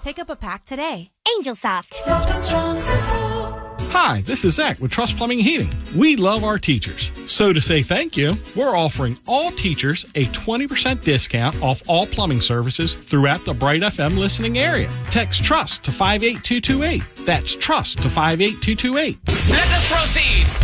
Pick up a pack today. Angel Soft. Soft and strong, simple. Hi, this is Zach with Trust Plumbing and Heating. We love our teachers. So to say thank you, we're offering all teachers a 20% discount off all plumbing services throughout the Bright FM listening area. Text TRUST to 58228. That's TRUST to 58228. Let us proceed.